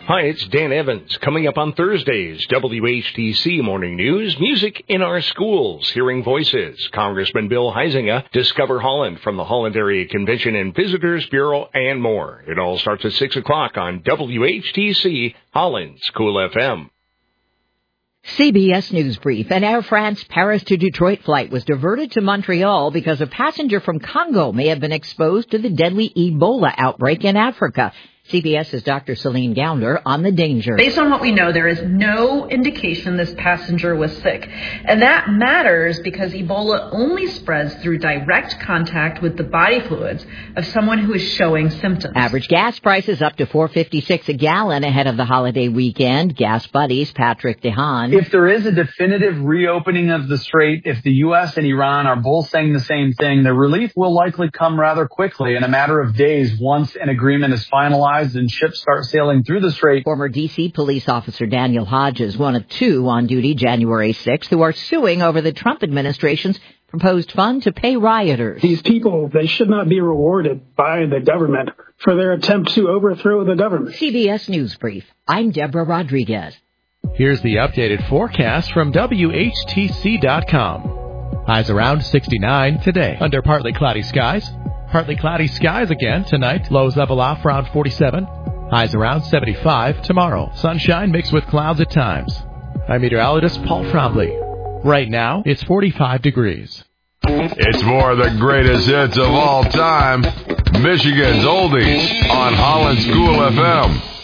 Hi, it's Dan Evans. Coming up on Thursday's WHTC Morning News, music in our schools, hearing voices. Congressman Bill Huizenga, Discover Holland from the Holland Area Convention and Visitors Bureau, and more. It all starts at 6 o'clock on WHTC, Holland's Cool FM. CBS News Brief. An Air France Paris to Detroit flight was diverted to Montreal because a passenger from Congo may have been exposed to the deadly Ebola outbreak in Africa. CBS's Dr. Celine Gounder on the danger. Based on what we know, there is no indication this passenger was sick. And that matters because Ebola only spreads through direct contact with the body fluids of someone who is showing symptoms. Average gas prices up to $4.56 a gallon ahead of the holiday weekend. Gas Buddies' Patrick DeHaan. If there is a definitive reopening of the strait, if the U.S. and Iran are both saying the same thing, the relief will likely come rather quickly in a matter of days once an agreement is finalized and ships start sailing through the strait. Former D.C. police officer Daniel Hodges, one of two on duty January 6th, who are suing over the Trump administration's proposed fund to pay rioters. These people, they should not be rewarded by the government for their attempt to overthrow the government. CBS News Brief. I'm Deborah Rodriguez. Here's the updated forecast from WHTC.com. Highs around 69 today under partly cloudy skies. Partly cloudy skies again tonight. Lows level off around 47. Highs around 75 tomorrow. Sunshine mixed with clouds at times. I'm meteorologist Paul Trombley. Right now, it's 45 degrees. It's more of the greatest hits of all time. Michigan's Oldies on Holland's Cool FM.